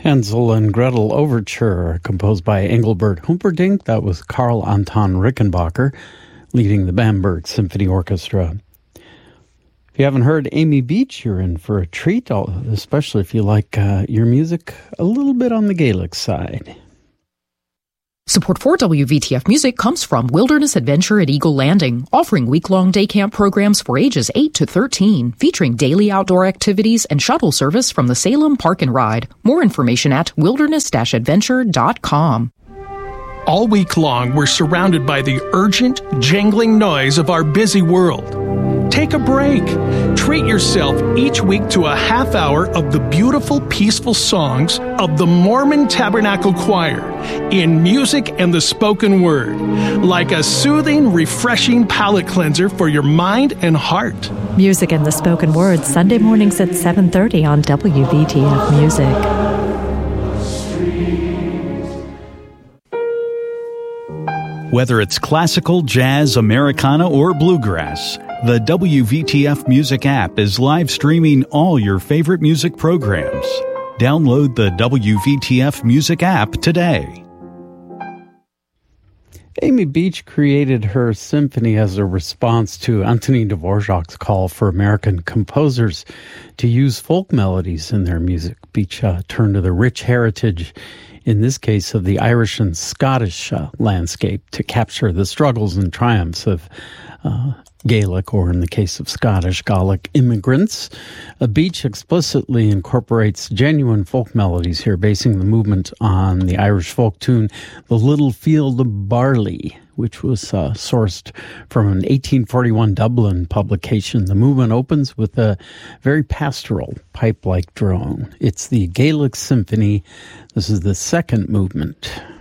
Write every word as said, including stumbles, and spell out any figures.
Hansel and Gretel Overture, composed by Engelbert Humperdinck. That was Karl Anton Rickenbacker, leading the Bamberg Symphony Orchestra. If you haven't heard Amy Beach, you're in for a treat, especially if you like uh, your music a little bit on the Gaelic side. Support for W V T F Music comes from Wilderness Adventure at Eagle Landing, offering week-long day camp programs for ages eight to thirteen, featuring daily outdoor activities and shuttle service from the Salem Park and Ride. More information at wilderness dash adventure dot com. All week long, we're surrounded by the urgent, jangling noise of our busy world. Take a break. Treat yourself each week to a half hour of the beautiful, peaceful songs of the Mormon Tabernacle Choir in music and the spoken word, like a soothing, refreshing palate cleanser for your mind and heart. Music and the spoken word, Sunday mornings at seven thirty on W V T F Music. Whether it's classical, jazz, Americana, or bluegrass, the W V T F Music app is live streaming all your favorite music programs. Download the W V T F Music app today. Amy Beach created her symphony as a response to Antonin Dvorak's call for American composers to use folk melodies in their music. Beach uh, turned to the rich heritage, in this case of the Irish and Scottish uh, landscape, to capture the struggles and triumphs of uh, Gaelic, or in the case of Scottish, Gaelic immigrants. A Beach explicitly incorporates genuine folk melodies here, basing the movement on the Irish folk tune The Little Field of Barley, which was uh, sourced from an eighteen forty-one Dublin publication. The movement opens with a very pastoral pipe-like drone. It's the Gaelic Symphony. This is the second movement.